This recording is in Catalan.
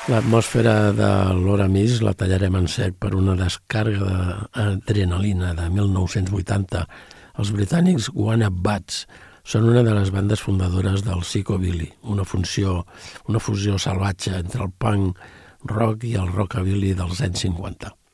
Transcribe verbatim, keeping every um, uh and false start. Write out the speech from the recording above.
L'atmosfera de l'Hora Mis la tallarem en sec per una descàrrega d'adrenalina de mil nou-cents vuitanta. Els britànics One Up Bats són una de les bandes fundadores del Psychobilly, una, funció, una fusió salvatge entre el punk rock i el rockabilly dels anys cinquanta.